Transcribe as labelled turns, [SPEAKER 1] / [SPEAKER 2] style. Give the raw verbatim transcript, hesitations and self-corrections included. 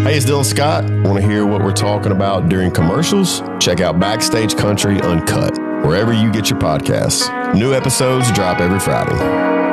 [SPEAKER 1] Hey, it's Dylan Scott. Want to hear what we're talking about during commercials? Check out Backstage Country Uncut, wherever you get your podcasts. New episodes drop every Friday.